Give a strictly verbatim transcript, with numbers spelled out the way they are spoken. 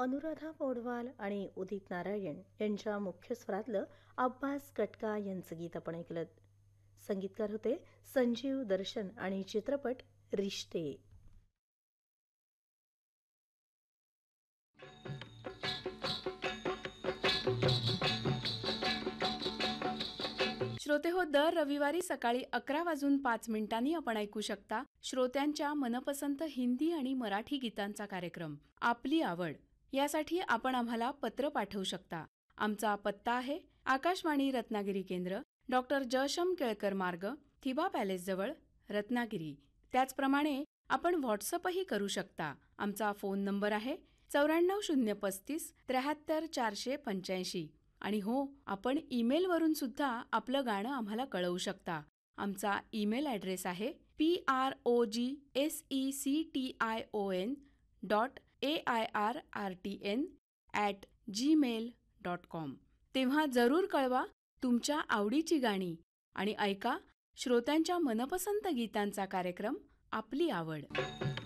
अनुराधा पौडवाल आणि उदित नारायण यांच्या मुख्य स्वरातलं अब्बास कटका यांचं गीत आपण ऐकलं. संगीतकार होते संजीव दर्शन आणि चित्रपट रिश्ते. श्रोते हो, दर रविवारी सकाळी अकरा वाजून पाच मिनिटांनी आपण ऐकू शकता श्रोत्यांच्या मनपसंत हिंदी आणि मराठी गीतांचा कार्यक्रम आपली आवड. यासाठी आपण आम्हाला पत्र पाठवू शकता. आमचा पत्ता आहे आकाशवाणी रत्नागिरी केंद्र, डॉक्टर जयशम केळकर मार्ग, थिबा पॅलेस जवळ, रत्नागिरी. त्याचप्रमाणे आपण व्हॉट्सअपही करू शकता. आमचा फोन नंबर आहे चौऱ्याण्णव शून्य पस्तीस त्र्याहत्तर चारशे पंच्याऐंशी. आणि हो, आपण ईमेलवरून सुद्धा आपलं गाणं आम्हाला कळवू शकता. आमचा ईमेल ॲड्रेस आहे P R O G S E C T I O N dot A I R R T N at Gmail dot com. तेव्हा जरूर कळवा तुमच्या आवडीची गाणी आणि ऐका श्रोत्यांच्या मनपसंत गीतांचा कार्यक्रम आपली आवड.